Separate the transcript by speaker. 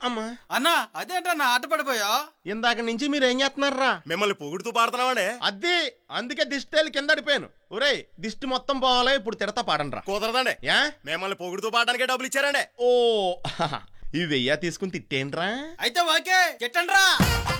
Speaker 1: అమ్మా
Speaker 2: అన్నా అదేంటన్నా ఆట పడిపోయా?
Speaker 1: ఇందాక నుంచి మీరేం చేస్తున్నారా?
Speaker 3: మిమ్మల్ని పొగుడుతూ పాడుతున్నామండి.
Speaker 1: అదే అందుకే దిష్టి కింద అడిపోయాను. ఒరేయ్ దిష్టి మొత్తం పోవాలి, ఇప్పుడు తిడతా పాడండ్రా.
Speaker 3: కుదరదండి.
Speaker 1: యా
Speaker 3: మిమ్మల్ని పొగుడుతూ పాడడానికి డబ్బులు ఇచ్చారండి.
Speaker 1: ఓ ఇవి వెయ్యా తీసుకుని తిట్టేంట్రా?
Speaker 2: అయితే ఓకే తిట్టండ్రా.